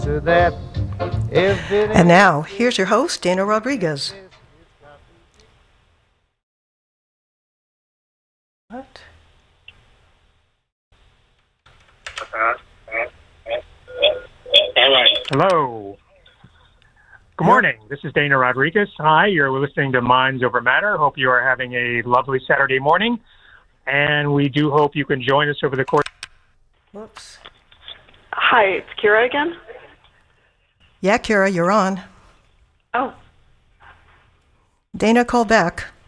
And now, here's your host, Dana Rodriguez. What? Hello. Good morning. This is Dana Rodriguez. Hi, you're listening to Minds Over Matter. Hope you are having a lovely Saturday morning. And we do hope you can join us over the course. Whoops. Hi, it's Kira again. Yeah, Kira, you're on. Oh. Dana, call back.